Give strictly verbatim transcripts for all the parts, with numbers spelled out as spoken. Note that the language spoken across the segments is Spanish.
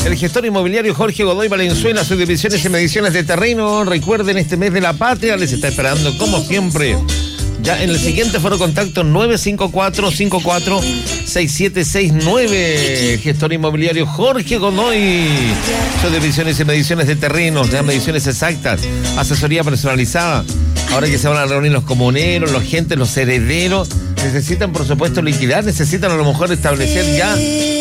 El gestor inmobiliario Jorge Godoy Valenzuela, subdivisiones y mediciones de terreno. Recuerden, este mes de la patria les está esperando, como siempre, ya en el siguiente foro contacto nueve cinco cuatro, cinco cuatro seis siete seis nueve. Gestor inmobiliario Jorge Godoy, subdivisiones y mediciones de terrenos, ya mediciones exactas, asesoría personalizada. Ahora que se van a reunir los comuneros, los gentes, los herederos, necesitan por supuesto liquidar, necesitan a lo mejor establecer ya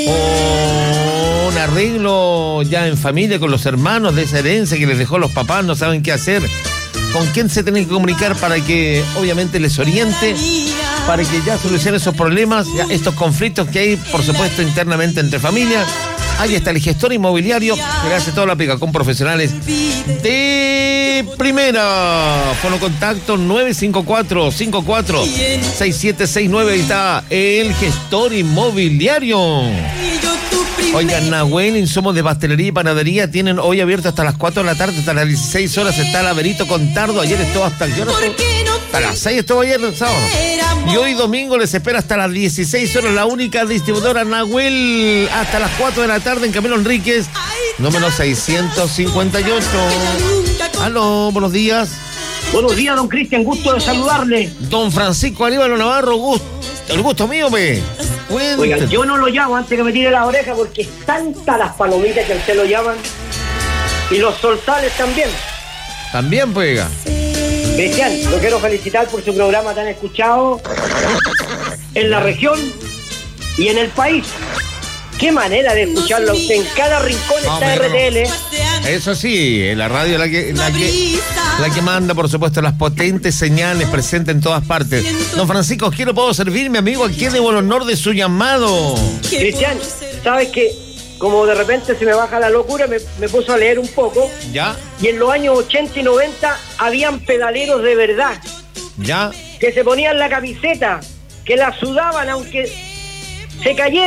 un arreglo ya en familia con los hermanos de esa herencia que les dejó los papás, no saben qué hacer. ¿Con quién se tienen que comunicar para que obviamente les oriente, para que ya solucione esos problemas, ya estos conflictos que hay por supuesto internamente entre familias? Ahí está el gestor inmobiliario que le hace toda la pega con profesionales de primera. Fono contacto nueve cinco cuatro, cinco cuatro seis siete seis nueve. Ahí está el gestor inmobiliario. Oigan, Nahuel, insumos de pastelería y panadería tienen hoy abierto hasta las cuatro de la tarde, hasta las dieciséis horas. Está el Averito Contardo. Ayer estuvo hasta el hasta las seis, estuvo ayer el sábado. Y hoy domingo les espera hasta las dieciséis horas la única distribuidora Nahuel, hasta las cuatro de la tarde en Camilo Enríquez, número seiscientos cincuenta y ocho. Aló, buenos días. Buenos días, don Cristian, gusto de saludarle. Don Francisco Aníbal Navarro, gusto, el gusto mío, pe. Oigan, yo no lo llamo antes que me tire la oreja porque es tanta las palomitas que a usted lo llaman. Y los solsales también. También, pega. Cristian, lo quiero felicitar por su programa tan escuchado en la región y en el país. Qué manera de escucharlo a usted. En cada rincón no, está R T L. Eso sí, la radio es la que, la que, la que manda, por supuesto, las potentes señales presentes en todas partes. Don Francisco, ¿qué lo puedo servir, mi amigo? Aquí debo el honor de su llamado. Cristian, ¿sabes qué? Como de repente se me baja la locura, me, me puso a leer un poco. ¿Ya? Y en los años ochenta y noventa habían pedaleros de verdad. ¿Ya? Que se ponían la camiseta, que la sudaban aunque se cayeran.